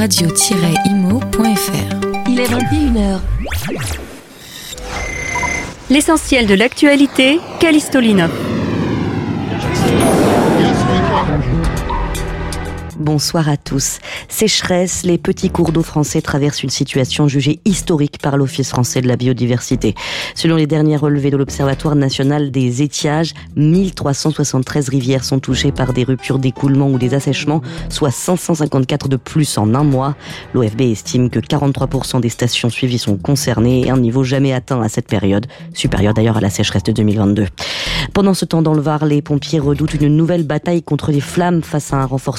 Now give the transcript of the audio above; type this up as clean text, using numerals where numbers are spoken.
radio-imo.fr. Il est 21h. L'essentiel de l'actualité, Callisto Linov. Bonsoir à tous. Sécheresse, les petits cours d'eau français traversent une situation jugée historique par l'Office français de la biodiversité. Selon les derniers relevés de l'Observatoire national des étiages, 1373 rivières sont touchées par des ruptures d'écoulement ou des assèchements, soit 554 de plus en un mois. L'OFB estime que 43% des stations suivies sont concernées, un niveau jamais atteint à cette période, supérieur d'ailleurs à la sécheresse de 2022. Pendant ce temps, dans le Var, les pompiers redoutent une nouvelle bataille contre les flammes face à un renforcement